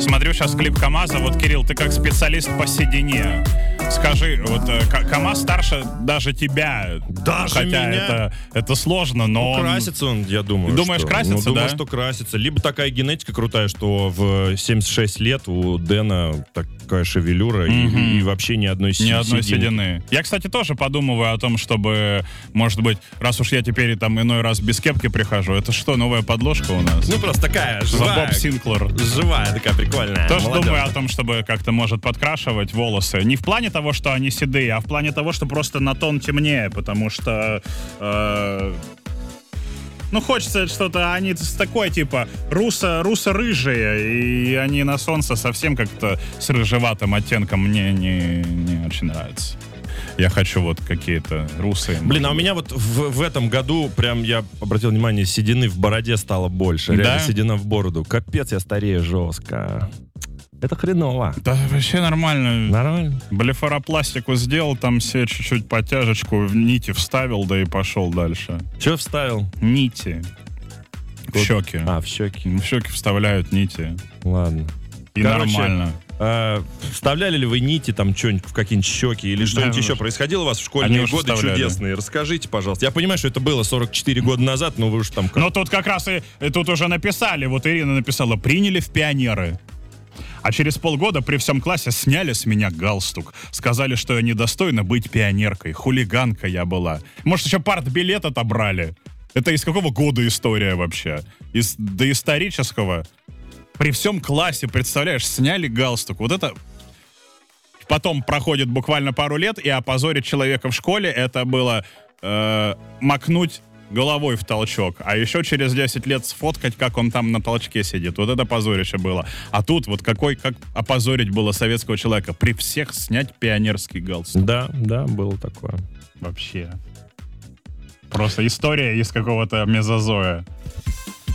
Смотрю сейчас клип КамАЗа. Вот, Кирилл, ты как специалист по седине. Скажи, вот КамАЗ старше даже тебя. Даже хотя меня? это сложно, но... Красится он, я думаю. Думаешь, красится, думаю, да? что красится. Либо такая генетика крутая, что в 76 лет у Дэна такая шевелюра и вообще ни одной Ни одной сединки. седины. Я, кстати, тоже подумываю о том, чтобы, может быть, раз уж я теперь там иной раз без кепки прихожу, это что, новая подложка у нас? Ну, просто такая За живая. Боб Синклер. Живая, такая прикольная. Тоже молодежь. думаю о том, чтобы как-то, может, подкрашивать волосы. Не в плане того, что они седые, а в плане того, что просто на тон темнее, потому что... хочется что-то, они с такой, типа, руссо-рыжие, и они на солнце совсем как-то с рыжеватым оттенком мне не очень нравится. Я хочу вот какие-то русые. Блин, а у меня вот в этом году прям, я обратил внимание, седины в бороде стало больше. Реально, Да? седина в бороду. Капец, я старею жестко. Это хреново. Да вообще нормально. Нормально? Блефаропластику сделал, там себе чуть-чуть подтяжечку в нити вставил, да и пошел дальше. Че вставил? Нити. В щеки. В щеки. В щеки вставляют нити. Ладно. И Короче, нормально. Вставляли ли вы нити там что-нибудь в какие-нибудь щеки или что-нибудь еще происходило у вас в школьные Они уж годы вставляли. чудесные? Расскажите, пожалуйста. Я понимаю, что это было 44 года назад, но вы уж там... Но тут как раз и тут уже написали, вот Ирина написала, приняли в пионеры. А через полгода при всем классе сняли с меня галстук. Сказали, что я недостойна быть пионеркой. Хулиганка я была. Может, еще партбилет отобрали? Это из какого года история вообще? Из доисторического? При всем классе, представляешь, сняли галстук. Вот это... Потом проходит буквально пару лет, и опозорить человека в школе, это было макнуть головой в толчок, а еще через 10 лет сфоткать, как он там на толчке сидит. Вот это позорище было. А тут вот как опозорить было советского человека? При всех снять пионерский галстук. Да, было такое. Вообще. Просто история из какого-то мезозоя.